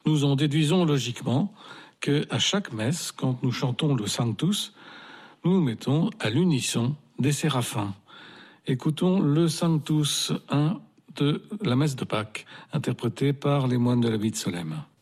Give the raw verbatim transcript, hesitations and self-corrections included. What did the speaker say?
nous en déduisons logiquement qu'à chaque messe, quand nous chantons le Sanctus, nous nous mettons à l'unisson des séraphins. Écoutons le Sanctus un de la messe de Pâques, interprété par les moines de la vie de Solesmes.